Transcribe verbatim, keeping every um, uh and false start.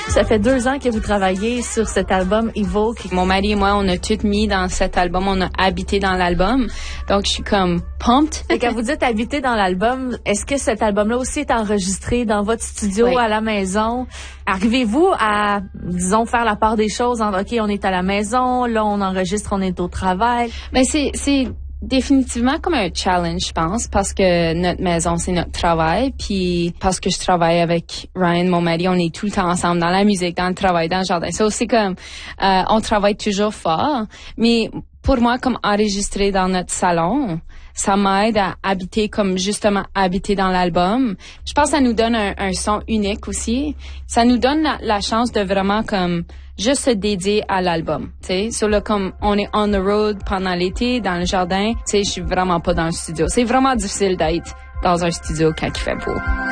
Ça fait deux ans que vous travaillez sur cet album Evoke. Mon mari et moi, on a tout mis dans cet album, on a habité dans l'album. Donc, je suis comme pumped. Et quand vous dites habiter dans l'album, est-ce que cet album-là aussi est enregistré dans votre studio oui. à la maison? Arrivez-vous à, disons, faire la part des choses en, OK, on est à la maison, là, on enregistre, on est au travail? Ben, c'est, c'est définitivement comme un challenge, je pense, parce que notre maison, c'est notre travail, puis parce que je travaille avec Ryan, mon mari, on est tout le temps ensemble dans la musique, dans le travail, dans le jardin. C'est aussi comme, euh, on travaille toujours fort, mais pour moi, comme enregistrer dans notre salon, ça m'aide à habiter comme justement habiter dans l'album. Je pense que ça nous donne un, un son unique aussi. Ça nous donne la, la chance de vraiment comme juste se dédier à l'album, tu sais. Sur le comme on est on the road pendant l'été dans le jardin, tu sais, je suis vraiment pas dans le studio. C'est vraiment difficile d'être dans un studio quand il fait beau.